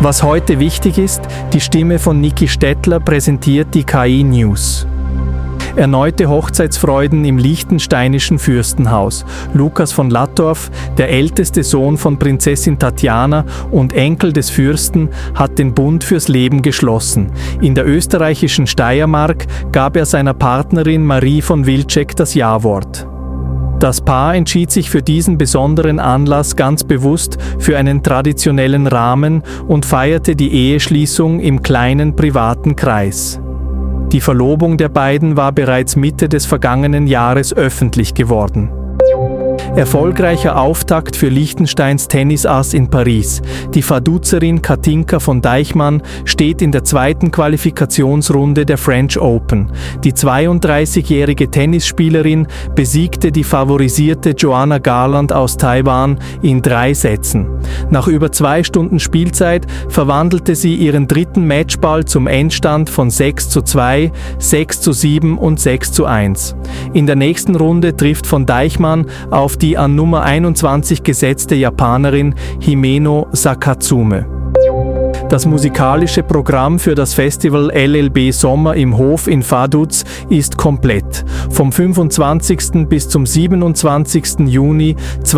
Was heute wichtig ist, die Stimme von Niki Stettler präsentiert die KI News. Erneute Hochzeitsfreuden im liechtensteinischen Fürstenhaus. Lukas von Lattorf, der älteste Sohn von Prinzessin Tatjana und Enkel des Fürsten, hat den Bund fürs Leben geschlossen. In der österreichischen Steiermark gab er seiner Partnerin Marie von Wilczek das Ja-Wort. Das Paar entschied sich für diesen besonderen Anlass ganz bewusst für einen traditionellen Rahmen und feierte die Eheschließung im kleinen privaten Kreis. Die Verlobung der beiden war bereits Mitte des vergangenen Jahres öffentlich geworden. Erfolgreicher Auftakt für Liechtensteins Tennisass in Paris. Die Vaduzerin Katinka von Deichmann steht in der zweiten Qualifikationsrunde der French Open. Die 32-jährige Tennisspielerin besiegte die favorisierte Joanna Garland aus Taiwan in 3 Sätzen. Nach über 2 Stunden Spielzeit verwandelte sie ihren dritten Matchball zum Endstand von 6:2, 6:7 und 6:1. In der nächsten Runde trifft von Deichmann auf die an Nummer 21 gesetzte Japanerin Himeno Sakatsume. Das musikalische Programm für das Festival LLB Sommer im Hof in Vaduz ist komplett. Vom 25. bis zum 27. Juni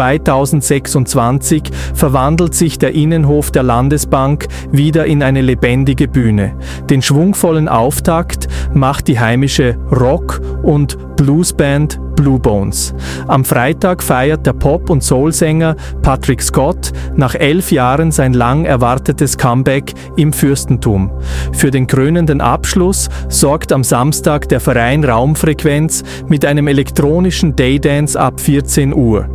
2026 verwandelt sich der Innenhof der Landesbank wieder in eine lebendige Bühne. Den schwungvollen Auftakt macht die heimische Rock- und Bluesband Blue Bones. Am Freitag feiert der Pop- und Soul-Sänger Patrick Scott nach 11 Jahren sein lang erwartetes Comeback im Fürstentum. Für den krönenden Abschluss sorgt am Samstag der Verein Raumfrequenz mit einem elektronischen Daydance ab 14 Uhr.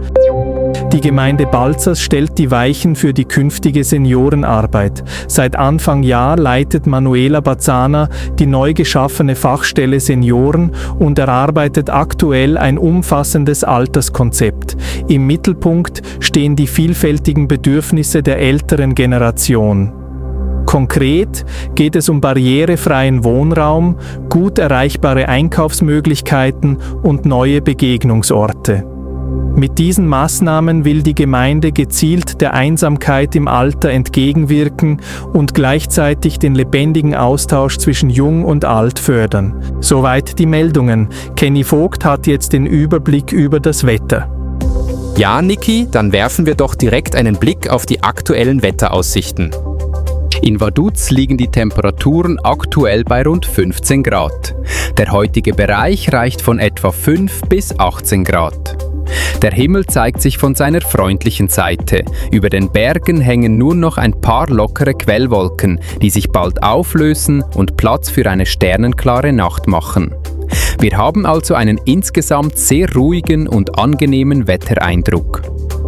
Die Gemeinde Balzers stellt die Weichen für die künftige Seniorenarbeit. Seit Anfang Jahr leitet Manuela Bazzana die neu geschaffene Fachstelle Senioren und erarbeitet aktuell ein umfassendes Alterskonzept. Im Mittelpunkt stehen die vielfältigen Bedürfnisse der älteren Generation. Konkret geht es um barrierefreien Wohnraum, gut erreichbare Einkaufsmöglichkeiten und neue Begegnungsorte. Mit diesen Maßnahmen will die Gemeinde gezielt der Einsamkeit im Alter entgegenwirken und gleichzeitig den lebendigen Austausch zwischen Jung und Alt fördern. Soweit die Meldungen. Kenny Vogt hat jetzt den Überblick über das Wetter. Ja, Niki, dann werfen wir doch direkt einen Blick auf die aktuellen Wetteraussichten. In Vaduz liegen die Temperaturen aktuell bei rund 15 Grad. Der heutige Bereich reicht von etwa 5 bis 18 Grad. Der Himmel zeigt sich von seiner freundlichen Seite. Über den Bergen hängen nur noch ein paar lockere Quellwolken, die sich bald auflösen und Platz für eine sternenklare Nacht machen. Wir haben also einen insgesamt sehr ruhigen und angenehmen Wettereindruck.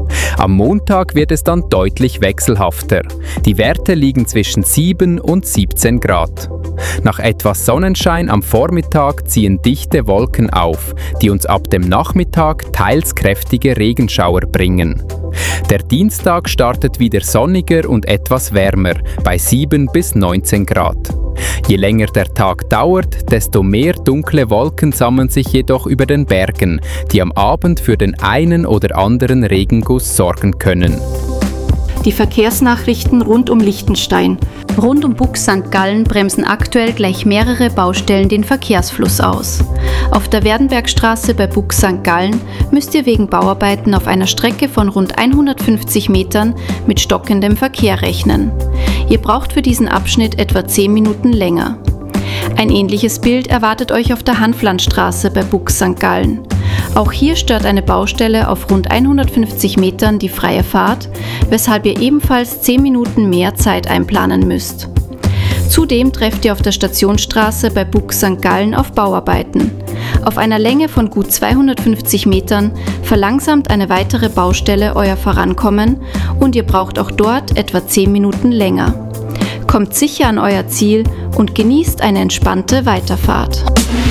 Am Montag wird es dann deutlich wechselhafter. Die Werte liegen zwischen 7 und 17 Grad. Nach etwas Sonnenschein am Vormittag ziehen dichte Wolken auf, die uns ab dem Nachmittag teils kräftige Regenschauer bringen. Der Dienstag startet wieder sonniger und etwas wärmer, bei 7 bis 19 Grad. Je länger der Tag dauert, desto mehr dunkle Wolken sammeln sich jedoch über den Bergen, die am Abend für den einen oder anderen Regenguss sorgen können. Die Verkehrsnachrichten rund um Liechtenstein. Rund um Bux St. Gallen bremsen aktuell gleich mehrere Baustellen den Verkehrsfluss aus. Auf der Werdenbergstraße bei Bux St. Gallen müsst ihr wegen Bauarbeiten auf einer Strecke von rund 150 Metern mit stockendem Verkehr rechnen. Ihr braucht für diesen Abschnitt etwa 10 Minuten länger. Ein ähnliches Bild erwartet euch auf der Hanflandstraße bei Bux St. Gallen. Auch hier stört eine Baustelle auf rund 150 Metern die freie Fahrt, weshalb ihr ebenfalls 10 Minuten mehr Zeit einplanen müsst. Zudem trefft ihr auf der Stationsstraße bei Bux St. Gallen auf Bauarbeiten. Auf einer Länge von gut 250 Metern verlangsamt eine weitere Baustelle euer Vorankommen und ihr braucht auch dort etwa 10 Minuten länger. Kommt sicher an euer Ziel und genießt eine entspannte Weiterfahrt.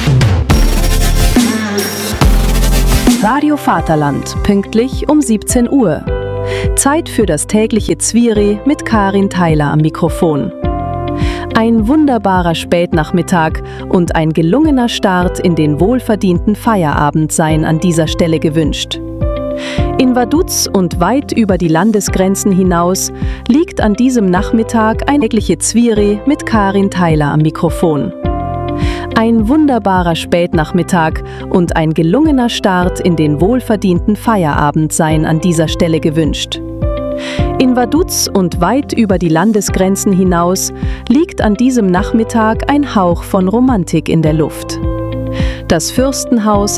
Radio Vaterland, pünktlich um 17 Uhr. Zeit für das tägliche Zwiri mit Karin Theiler am Mikrofon. Ein wunderbarer Spätnachmittag und ein gelungener Start in den wohlverdienten Feierabend seien an dieser Stelle gewünscht. In Vaduz und weit über die Landesgrenzen hinaus liegt an diesem Nachmittag ein tägliche Zwiri mit Karin Theiler am Mikrofon. Ein wunderbarer Spätnachmittag und ein gelungener Start in den wohlverdienten Feierabend seien an dieser Stelle gewünscht. In Vaduz und weit über die Landesgrenzen hinaus liegt an diesem Nachmittag ein Hauch von Romantik in der Luft. Das Fürstenhaus